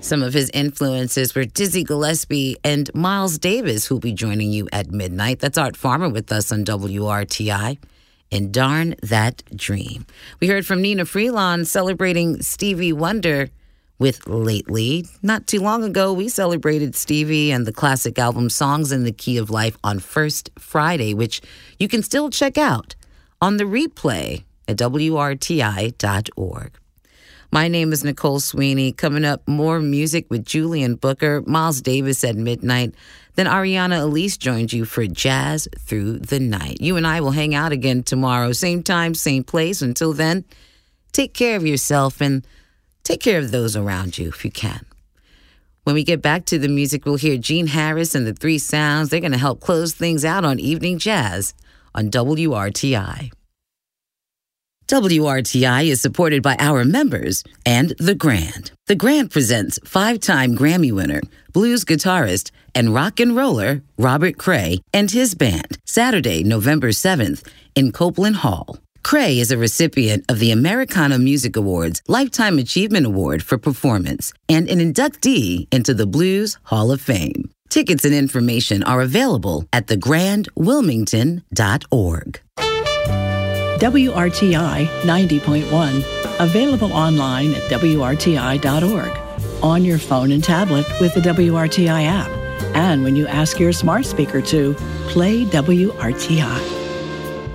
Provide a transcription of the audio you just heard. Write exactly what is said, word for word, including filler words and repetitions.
Some of his influences were Dizzy Gillespie and Miles Davis, who'll be joining you at midnight. That's Art Farmer with us on W R T I. And Darn That Dream. We heard from Nina Freelon celebrating Stevie Wonder with Lately. Not too long ago, we celebrated Stevie and the classic album Songs in the Key of Life on First Friday, which you can still check out on the replay at W R T I dot org. My name is Nicole Sweeney. Coming up, more music with Julian Booker, Miles Davis at midnight. Then Ariana Elise joins you for Jazz Through the Night. You and I will hang out again tomorrow, same time, same place. Until then, take care of yourself and take care of those around you if you can. When we get back to the music, we'll hear Gene Harris and the Three Sounds. They're going to help close things out on Evening Jazz on W R T I. W R T I is supported by our members and The Grand. The Grand presents five-time Grammy winner, blues guitarist, and rock and roller Robert Cray and his band, Saturday, November seventh in Copeland Hall. Cray is a recipient of the Americana Music Awards Lifetime Achievement Award for Performance and an inductee into the Blues Hall of Fame. Tickets and information are available at the grand wilmington dot org. W R T I ninety point one, available online at W R T I dot org, on your phone and tablet with the W R T I app, and when you ask your smart speaker to play W R T I.